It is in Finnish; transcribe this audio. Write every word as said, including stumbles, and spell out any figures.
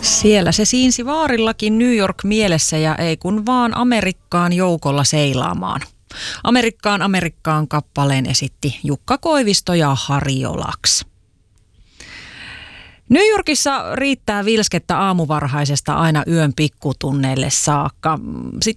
Siellä se siinsi vaarillakin New York mielessä ja ei kun vaan Amerikkaan joukolla seilaamaan. Amerikkaan, Amerikkaan kappaleen esitti Jukka Koivisto ja Harjo Laks. New Yorkissa riittää vilskettä aamuvarhaisesta aina yön pikkutunneille saakka. Sitten